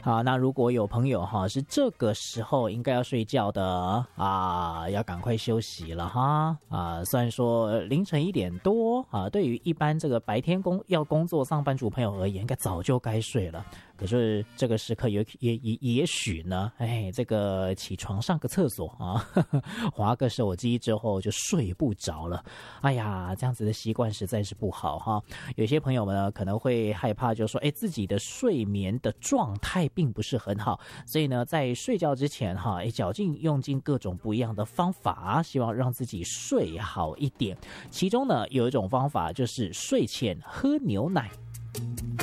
好，那如果有朋友哈是这个时候应该要睡觉的啊，要赶快休息了哈啊。虽然说凌晨1点多啊，对于一般这个白天要工作上班族朋友而言，应该早就该睡了。可是这个时刻也许呢，这个起床上个厕所啊，滑个手机之后就睡不着了。哎呀，这样子的习惯实在是不好哈。有些朋友们呢可能会害怕，就说自己的睡眠的状态并不是很好，所以呢在睡觉之前哈，绞尽用尽各种不一样的方法，希望让自己睡好一点。其中呢有一种方法就是睡前喝牛奶。